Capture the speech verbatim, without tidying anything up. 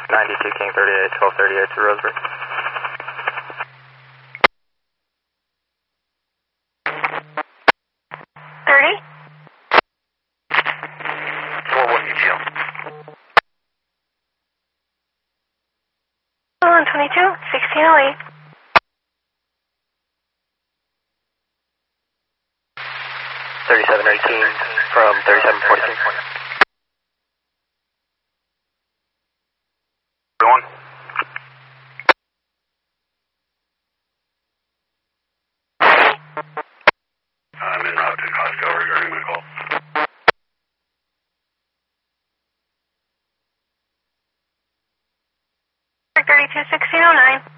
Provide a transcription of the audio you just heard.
ninety-two King thirty-eight, twelve thirty-eight to Roseburg. thirty? four one U G L. one twenty-two, sixteen oh eight. thirty-seven eighteen from thirty-seven forty-two. Everyone? I'm en route to Costco regarding my call. thirty-two, sixteen oh nine.